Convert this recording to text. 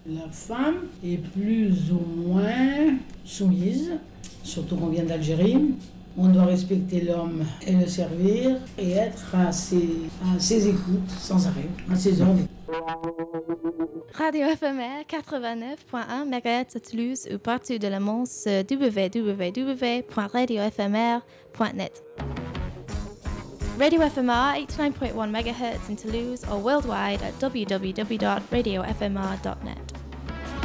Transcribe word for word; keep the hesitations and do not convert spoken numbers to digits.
La femme est plus ou moins soumise, surtout qu'on vient d'Algérie. On doit respecter l'homme et le servir et être à ses, à ses écoutes sans arrêt, à ses ordres. Radio F M R quatre-vingt-neuf virgule un mégahertz à Toulouse ou partout de la monde sur w w w point radio f m r point net. Radio F M R eighty-nine point one megahertz in Toulouse or worldwide at w w w dot radio f m r dot net.